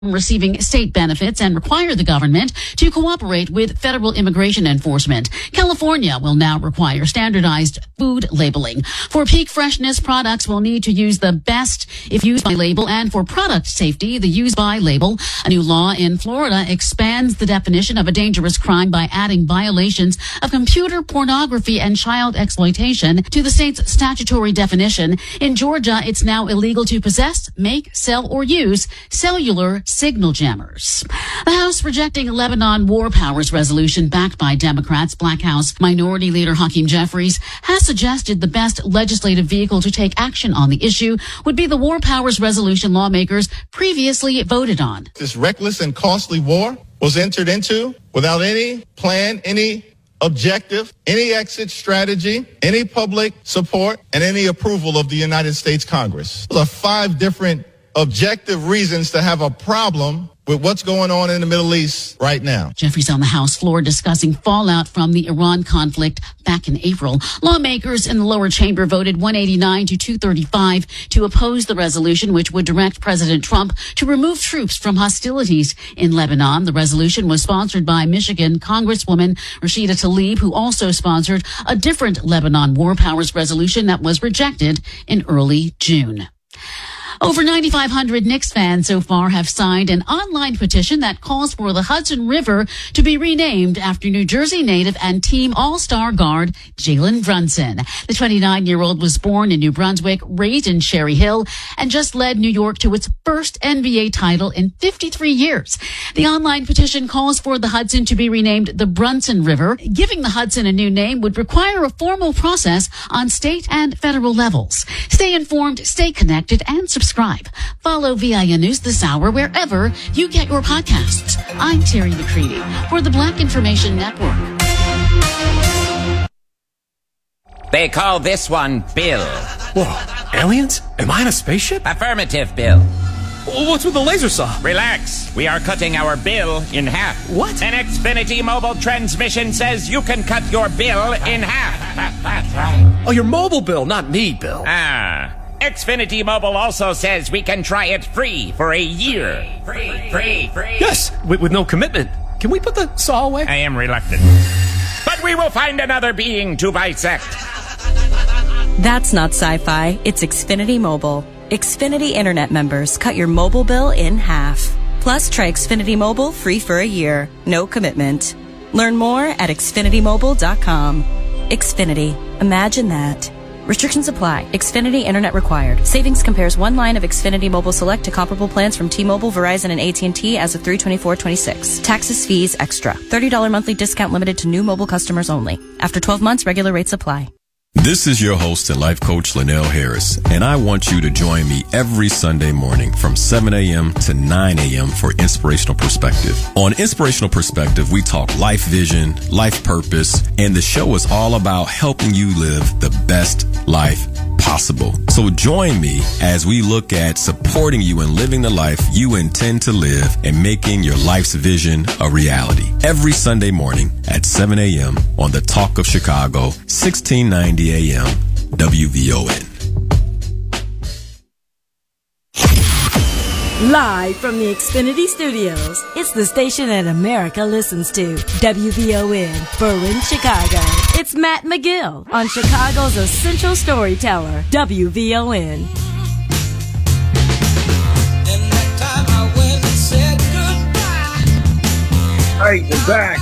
receiving state benefits and require the government to cooperate with federal immigration enforcement. California will now require standardized food labeling. For peak freshness, products will need to use the best if used by label, and for product safety, the use by label. A new law in Florida expands the definition of a dangerous crime by adding violations of computer pornography and child exploitation to the state's statutory definition. In Georgia, it's now illegal to possess, make, sell, or use cellular signal jammers. The House rejecting a Lebanon war powers resolution backed by Democrats. Black House Minority Leader Hakeem Jeffries has suggested the best legislative vehicle to take action on the issue would be the war powers resolution lawmakers previously voted on. This reckless and costly war was entered into without any plan, any objective, any exit strategy, any public support, and any approval of the United States Congress. Those are 5 different objective reasons to have a problem with what's going on in the Middle East right now. Jeffries on the House floor discussing fallout from the Iran conflict back in April. Lawmakers in the lower chamber voted 189 to 235 to oppose the resolution, which would direct President Trump to remove troops from hostilities in Lebanon. The resolution was sponsored by Michigan Congresswoman Rashida Tlaib, who also sponsored a different Lebanon war powers resolution that was rejected in early June. Over 9,500 Knicks fans so far have signed an online petition that calls for the Hudson River to be renamed after New Jersey native and team all-star guard Jalen Brunson. The 29-year-old was born in New Brunswick, raised in Cherry Hill, and just led New York to its first NBA title in 53 years. The online petition calls for the Hudson to be renamed the Brunson River. Giving the Hudson a new name would require a formal process on state and federal levels. Stay informed, stay connected, and subscribe. Follow VIN News this hour wherever you get your podcasts. I'm Terry McCready for the Black Information Network. They call this one Bill. Whoa, aliens? Am I in a spaceship? Affirmative, Bill. What's with the laser saw? Relax. We are cutting our bill in half. What? An Xfinity mobile transmission says you can cut your bill in half. Oh, your mobile bill, not me, Bill. Xfinity Mobile also says we can try it free for a year. Free. Yes, with no commitment. Can we put the saw away? I am reluctant. But we will find another being to bisect. That's not sci-fi. It's Xfinity Mobile. Xfinity Internet members cut your mobile bill in half. Plus, try Xfinity Mobile free for a year. No commitment. Learn more at xfinitymobile.com. Xfinity. Imagine that. Restrictions apply. Xfinity Internet required. Savings compares one line of Xfinity Mobile Select to comparable plans from T-Mobile, Verizon, and AT&T as of 3/24/26. Taxes, fees, extra. $30 monthly discount limited to new mobile customers only. After 12 months, regular rates apply. This is your host and life coach, Linnell Harris, and I want you to join me every Sunday morning from 7 a.m. to 9 a.m. for Inspirational Perspective. On Inspirational Perspective, we talk life vision, life purpose, and the show is all about helping you live the best life possible. So join me as we look at supporting you in living the life you intend to live and making your life's vision a reality. Every Sunday morning at 7 a.m. on the Talk of Chicago, 1690 a.m. WVON. Live from the Xfinity Studios, it's the station that America listens to. WVON, Berlin, Chicago. It's Matt McGill on Chicago's essential storyteller, WVON. All right, we're back.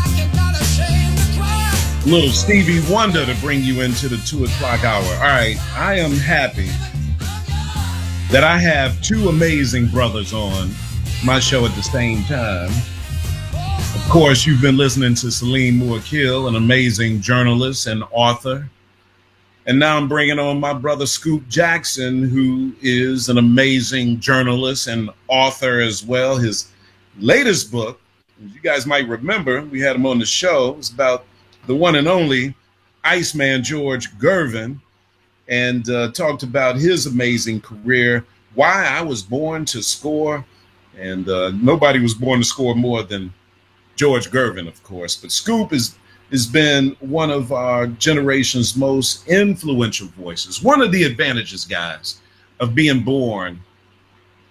Little Stevie Wonder to bring you into the 2 o'clock hour. All right, I am happy that I have 2 amazing brothers on my show at the same time. Of course, you've been listening to Salim Muakil, an amazing journalist and author. And now I'm bringing on my brother Scoop Jackson, who is an amazing journalist and author as well. His latest book, as you guys might remember, we had him on the show. It's about the one and only Iceman George Gervin, and talked about his amazing career, why I was born to score, and nobody was born to score more than George Gervin, of course. But Scoop has been one of our generation's most influential voices. One of the advantages, guys, of being born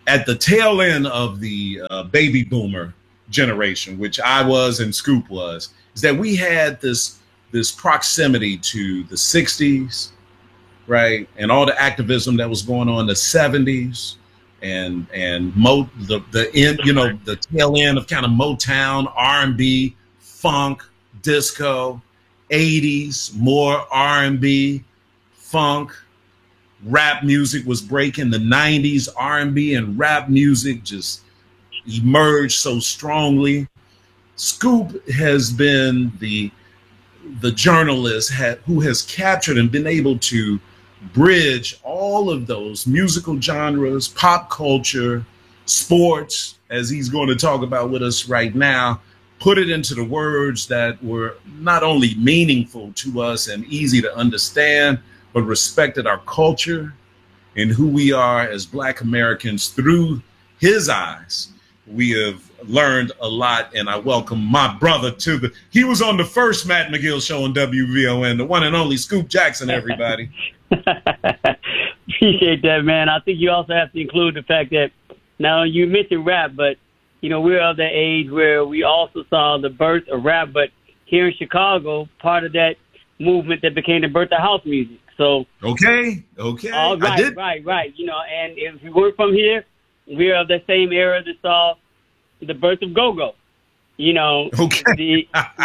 at the tail end of the baby boomer generation, which I was and Scoop was, is that we had this proximity to the 60s, right? And all the activism that was going on in the 70s and the end, the tail end of kind of Motown, R&B, funk, disco, 80s, more R&B, funk, rap music was breaking. The 90s, R&B and rap music just emerged so strongly. Scoop has been the journalist who has captured and been able to bridge all of those musical genres, pop culture, sports, as he's going to talk about with us right now, put it into the words that were not only meaningful to us and easy to understand, but respected our culture and who we are as Black Americans through his eyes. We have learned a lot, and I welcome my brother to he was on the first Matt McGill show on WVON, the one and only Scoop Jackson, everybody. Appreciate that, man. I think you also have to include the fact that now you mentioned rap, but we're of that age where we also saw the birth of rap, but here in Chicago, part of that movement that became the birth of house music. So okay, all right, I did. right. And if you weren't from here, we're of the same era that saw the birth of go-go. Okay.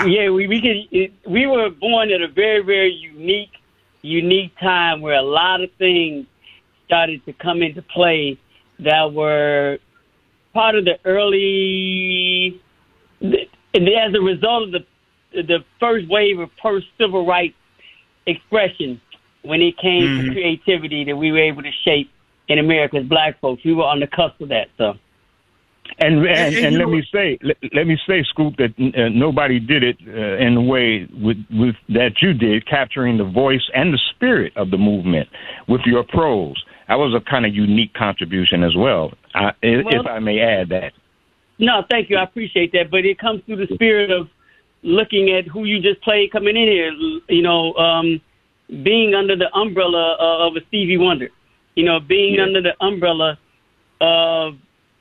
We were born at a very, very unique time where a lot of things started to come into play that were part of the early, as a result of the first wave of post-civil rights expression when it came to creativity that we were able to shape in America as Black folks. We were on the cusp of that. So, and let me say, Scoop, that nobody did it in the way with that you did, capturing the voice and the spirit of the movement with your prose. That was a kind of unique contribution as well, if I may add that. No, thank you. I appreciate that. But it comes through the spirit of looking at who you just played coming in here, being under the umbrella of a Stevie Wonder, being under the umbrella of,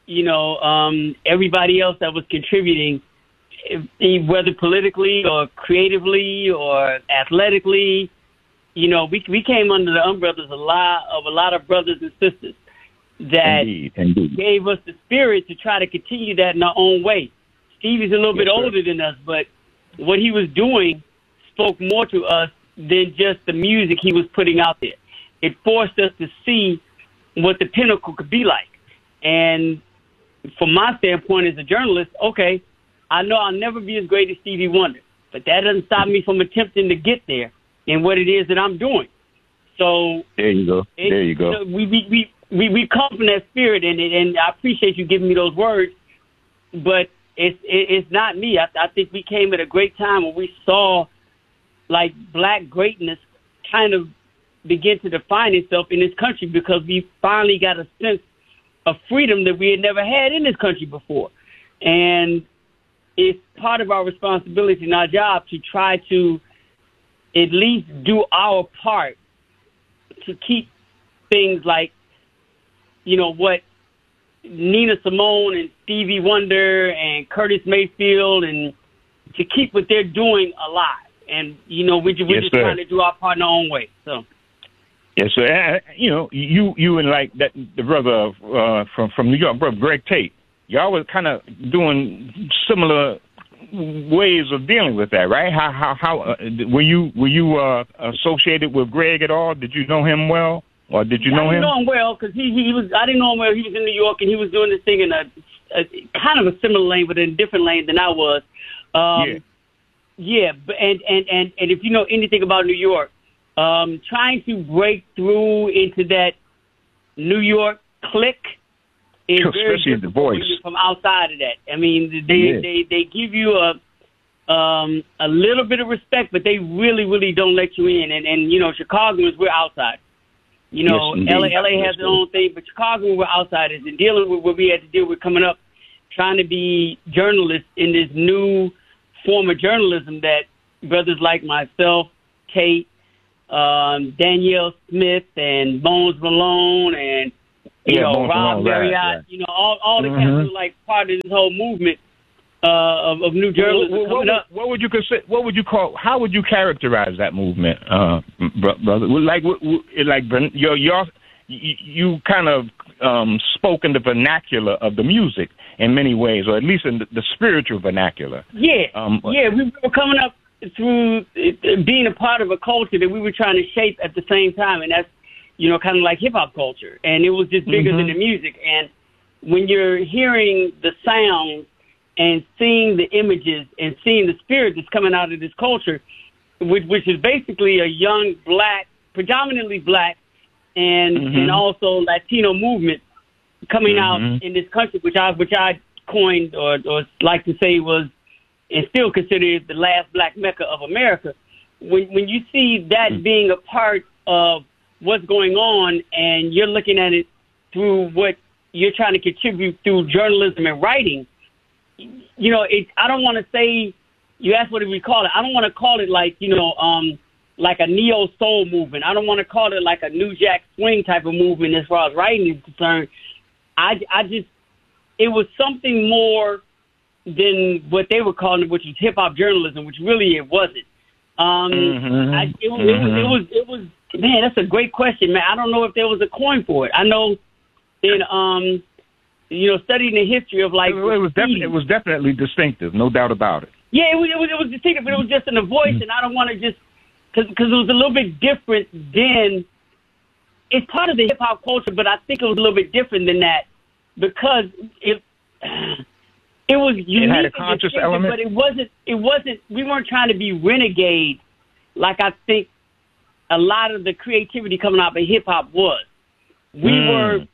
everybody else that was contributing, whether politically or creatively or athletically. We came under the umbrellas of a lot of brothers and sisters that Indeed. gave us the spirit to try to continue that in our own way. Stevie's a little bit older than us, but what he was doing spoke more to us than just the music he was putting out there. It forced us to see what the pinnacle could be like. And from my standpoint as a journalist, okay, I know I'll never be as great as Stevie Wonder, but that doesn't stop me from attempting to get there in what it is that I'm doing. So there you go. We come from that spirit, and I appreciate you giving me those words, but it's not me. I think we came at a great time when we saw like Black greatness kind of begin to define itself in this country, because we finally got a sense of freedom that we had never had in this country before. And it's part of our responsibility and our job to try to at least do our part to keep things like, what Nina Simone and Stevie Wonder and Curtis Mayfield, and to keep what they're doing alive. And, we're just trying to do our part in our own way. So. Yes, sir. You and like that, the brother from New York, brother Greg Tate, y'all were kind of doing similar ways of dealing with that, right? How were you associated with Greg at all? Did you know him well, or did you know him? I didn't know him well because he was. I didn't know him well. He was in New York and he was doing this thing in a kind of a similar lane, but in a different lane than I was. Yeah, and if you know anything about New York, trying to break through into that New York clique is very especially the voice from outside of that. I mean, they give you a little bit of respect, but they really don't let you in. And Chicagoans, we're outside. LA has their own thing, but Chicago, we're outsiders, and dealing with what we had to deal with coming up, trying to be journalists in this new form of journalism that brothers like myself, Tate, Danielle Smith, and Bones Malone, and Rob Marriott, right. All the cats who were like part of this whole movement of new journalism coming up. What would you consider? What would you call? How would you characterize that movement, brother? You kind of spoke in the vernacular of the music in many ways, or at least in the spiritual vernacular. Yeah, we were coming up through being a part of a culture that we were trying to shape at the same time, and that's kind of like hip hop culture, and it was just bigger than the music. And when you're hearing the sounds and seeing the images and seeing the spirit that's coming out of this culture, which is basically a young black, predominantly black, and also Latino movement coming out in this country, which I coined or like to say was and still considered the last black Mecca of America. When you see that being a part of what's going on, and you're looking at it through what you're trying to contribute through journalism and writing, I don't want to say, you asked what do we call it. I don't want to call it like a neo soul movement. I don't want to call it like a New Jack Swing type of movement as far as writing is concerned. It was something more than what they were calling it, which was hip hop journalism, which really it wasn't. It was, man, that's a great question, man. I don't know if there was a coin for it. I know in, studying the history of like, it was definitely distinctive, no doubt about it. Yeah, it was distinctive, but it was just in the voice, and I don't want to just, because it was a little bit different than, it's part of the hip hop culture, but I think it was a little bit different than that because it was unique. It had a conscious element, but it wasn't. We weren't trying to be renegade, like I think a lot of the creativity coming out of hip hop was. We were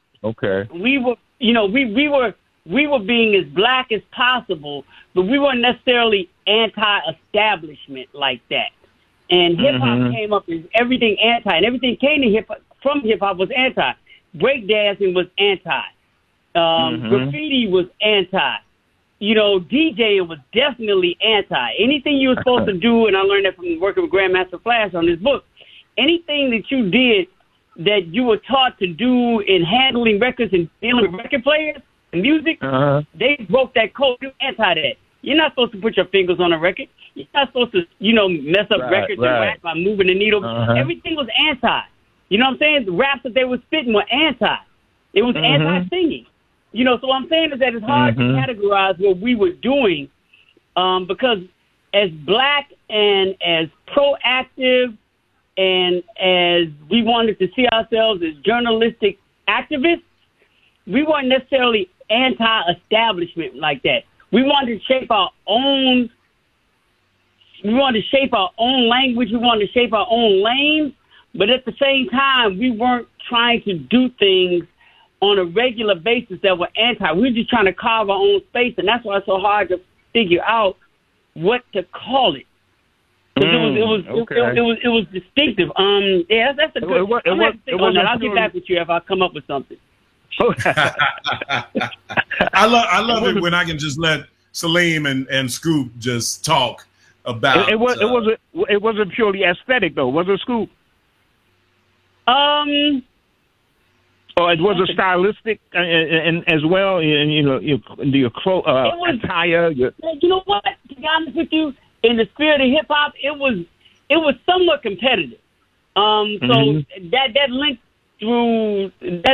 being as black as possible, but we weren't necessarily anti-establishment like that. And hip hop came up as everything anti, and everything came to from hip hop was anti. Breakdancing was anti. Graffiti was anti. DJing was definitely anti. Anything you were supposed to do, and I learned that from working with Grandmaster Flash on this book, anything that you did that you were taught to do in handling records and dealing with record players and music, they broke that code. You're anti that. You're not supposed to put your fingers on a record. You're not supposed to, mess up records and rap by moving the needle. Everything was anti. You know what I'm saying? The raps that they were spitting were anti. It was anti-singing. So what I'm saying is that it's hard to categorize what we were doing because as black and as proactive and as we wanted to see ourselves as journalistic activists, we weren't necessarily anti-establishment like that. We wanted to shape our own. We wanted to shape our own language. We wanted to shape our own lanes. But at the same time, we weren't trying to do things on a regular basis that were anti. We were just trying to carve our own space, and that's why it's so hard to figure out what to call it. It was distinctive. That's a good. I'll get back with you if I come up with something. I love it when I can just let Salim and Scoop just talk about. It wasn't purely aesthetic though, was it, Scoop? Or it was a stylistic and as well, your attire. You know what? To be honest with you, in the spirit of hip hop, it was somewhat competitive. So that linked through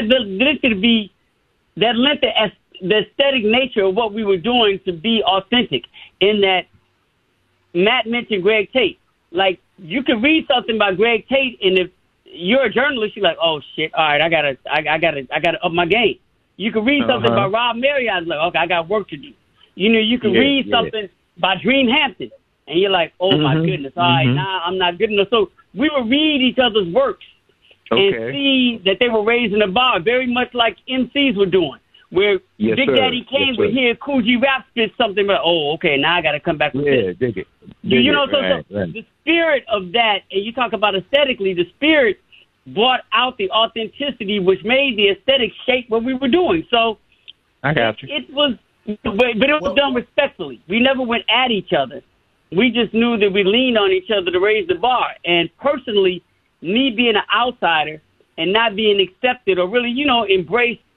that lent the aesthetic nature of what we were doing to be authentic. In that, Matt mentioned Greg Tate. Like, you could read something by Greg Tate, and if you're a journalist, you're like, oh shit, all right, I gotta up my game. You could read something by Rob Marriott, like, okay, I got work to do. You can read something by Dream Hampton, and you're like, oh my goodness, all right, nah, I'm not good enough. So we would read each other's works and see that they were raising the bar, very much like MCs were doing. Where Big Daddy Kane would hear Kool G Rap spit something, but okay, now I got to come back with this. Dig it. The spirit of that, and you talk about aesthetically, the spirit brought out the authenticity, which made the aesthetic shape what we were doing. So I got you. It was, but it was done respectfully. We never went at each other. We just knew that we leaned on each other to raise the bar. And personally, me being an outsider and not being accepted or really, embraced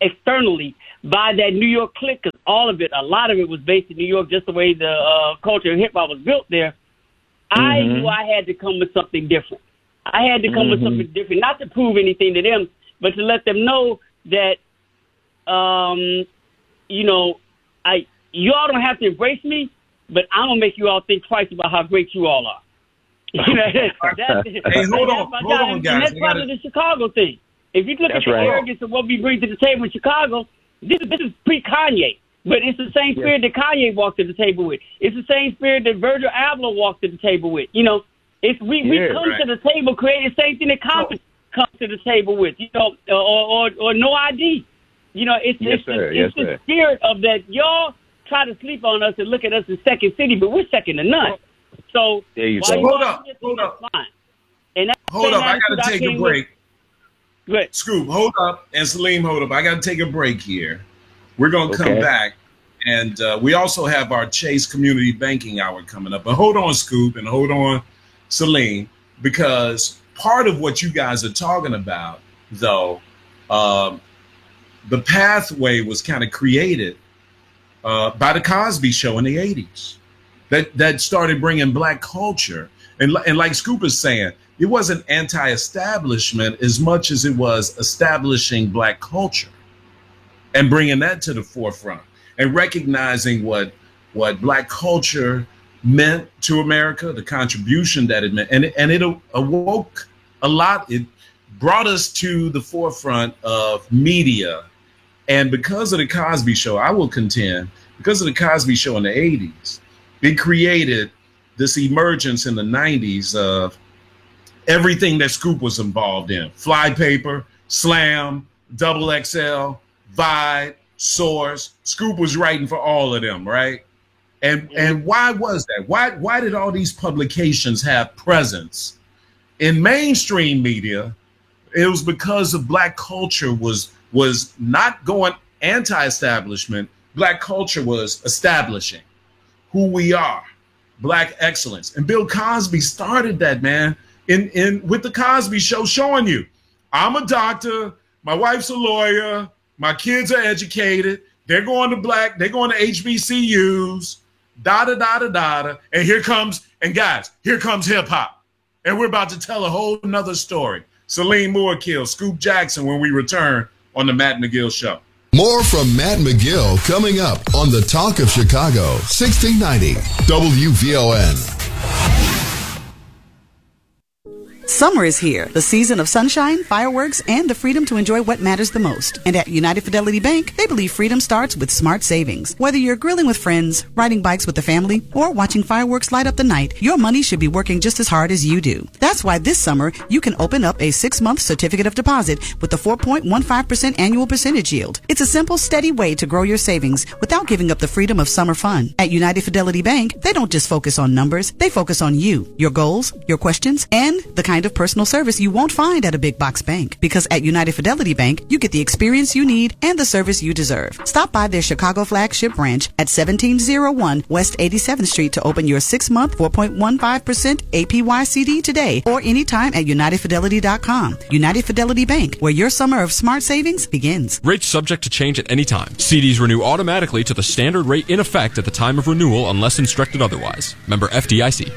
externally by that New York clique, because a lot of it was based in New York, just the way the culture of hip-hop was built there. I knew I had to come with something different. I had to come with something different, not to prove anything to them, but to let them know that, y'all don't have to embrace me, but I'm going to make you all think twice about how great you all are. Hey, hold on, guys. And that's part of the Chicago thing. If you look at the arrogance of what we bring to the table in Chicago, this is pre-Kanye. But it's the same spirit that Kanye walked to the table with. It's the same spirit that Virgil Abloh walked to the table with. We come to the table, create the same thing that Compton comes to the table with, or no ID. It's the spirit of that. Y'all try to sleep on us and look at us as second city, but we're second to none. So there you go. Hold up. Hold up. I got to take a break. Good. Scoop, hold up. And Salim, hold up. I got to take a break here. We're going to come back. And we also have our Chase Community Banking Hour coming up. But hold on, Scoop, and hold on, Salim, because part of what you guys are talking about, though, the pathway was kind of created by the Cosby Show in the 80s. That started bringing black culture. And like Scoop is saying, it wasn't anti-establishment as much as it was establishing black culture and bringing that to the forefront and recognizing what black culture meant to America, the contribution that it meant. And it awoke a lot. It brought us to the forefront of media. And because of the Cosby Show, I will contend, because of the Cosby Show in the 80s, it created this emergence in the 90s of everything that Scoop was involved in. Flypaper, Slam, Double XL, Vibe, Source. Scoop was writing for all of them, right? And why was that? Why did all these publications have presence? In mainstream media, it was because of black culture was not going anti-establishment. Black culture was establishing who we are, black excellence. And Bill Cosby started that, man, in with the Cosby Show, showing you, I'm a doctor, my wife's a lawyer, my kids are educated, they're going to HBCUs, and here comes hip hop. And we're about to tell a whole nother story. Salim Moorkill, Scoop Jackson, when we return on the Matt McGill Show. More from Matt McGill coming up on the Talk of Chicago, 1690 WVON. Summer is here, the season of sunshine, fireworks, and the freedom to enjoy what matters the most. And at United Fidelity Bank, they believe freedom starts with smart savings. Whether you're grilling with friends, riding bikes with the family, or watching fireworks light up the night, your money should be working just as hard as you do. That's why this summer, you can open up a 6-month certificate of deposit with a 4.15% annual percentage yield. It's a simple, steady way to grow your savings without giving up the freedom of summer fun. At United Fidelity Bank, they don't just focus on numbers, they focus on you, your goals, your questions, and the kind of personal service you won't find at a big box bank. Because at United Fidelity Bank, you get the experience you need and the service you deserve. Stop by their Chicago flagship branch at 1701 West 87th Street to open your 6-month 4.15% APY CD today, or anytime at UnitedFidelity.com. United Fidelity Bank, where your summer of smart savings begins. Rates subject to change at any time. CDs renew automatically to the standard rate in effect at the time of renewal unless instructed otherwise. Member FDIC.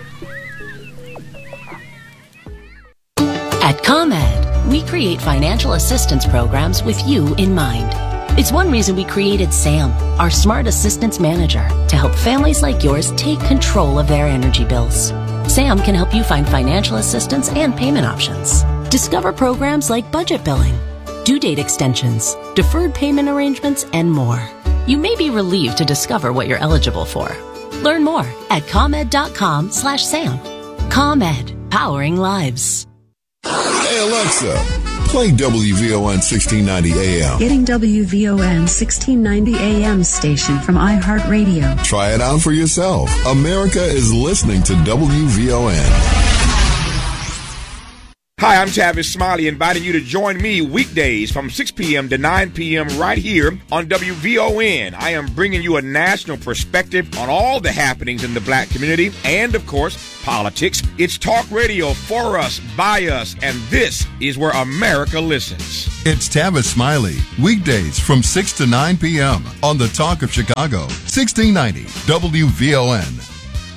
At ComEd, we create financial assistance programs with you in mind. It's one reason we created SAM, our smart assistance manager, to help families like yours take control of their energy bills. SAM can help you find financial assistance and payment options. Discover programs like budget billing, due date extensions, deferred payment arrangements, and more. You may be relieved to discover what you're eligible for. Learn more at ComEd.com/SAM. ComEd, powering lives. Hey Alexa, play WVON 1690 AM. Getting WVON 1690 AM station from iHeartRadio. Try it out for yourself. America is listening to WVON. Hi, I'm Tavis Smiley, inviting you to join me weekdays from 6 p.m. to 9 p.m. right here on WVON. I am bringing you a national perspective on all the happenings in the black community and, of course, politics. It's talk radio for us, by us, and this is where America listens. It's Tavis Smiley, weekdays from 6 to 9 p.m. on the Talk of Chicago, 1690 WVON.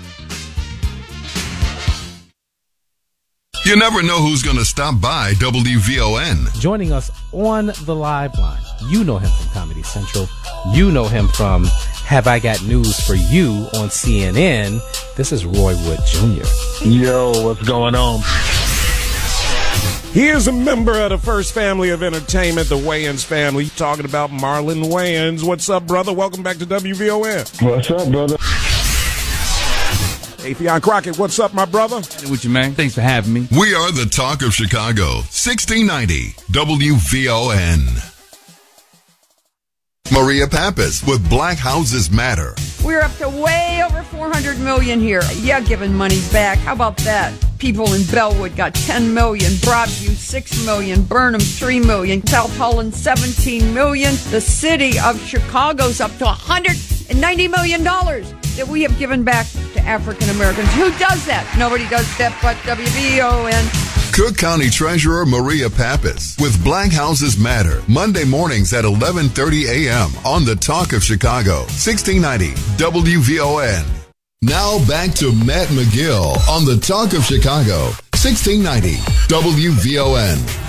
You never know who's going to stop by WVON. Joining us on the live line, you know him from Comedy Central. You know him from Have I Got News for You on CNN. This is Roy Wood Jr. Yo, what's going on? Here's a member of the First Family of Entertainment, the Wayans family, talking about Marlon Wayans. What's up, brother? Welcome back to WVON. What's up, brother? Afion Crockett, what's up, my brother? Hey, with you, man. Thanks for having me. We are the Talk of Chicago, 1690 WVON. Maria Pappas with Black Houses Matter. We're up to way over $400 million here. Yeah, giving money back. How about that? People in Bellwood got $10 million, Broadview $6 million, Burnham $3 million, South Holland $17 million. The city of Chicago's up to $190 million that we have given back to African Americans. Who does that? Nobody does that but WVON. Cook County Treasurer Maria Pappas with Black Houses Matter, Monday mornings at 11:30 a.m. on the Talk of Chicago, 1690 WVON. Now back to Matt McGill on the Talk of Chicago, 1690 WVON.